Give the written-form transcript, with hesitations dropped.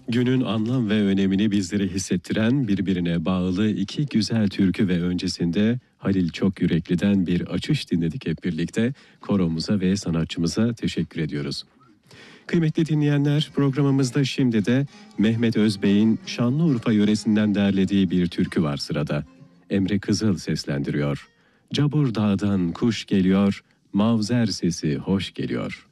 Günün anlam ve önemini bizlere hissettiren birbirine bağlı iki güzel türkü ve öncesinde Halil Çokyürekli'den bir açış dinledik hep birlikte. Koromuza ve sanatçımıza teşekkür ediyoruz. Kıymetli dinleyenler, programımızda şimdi de Mehmet Özbey'in Şanlıurfa yöresinden derlediği bir türkü var sırada. Emre Kızıl seslendiriyor. Cabur Dağ'dan kuş geliyor, mavzer sesi hoş geliyor.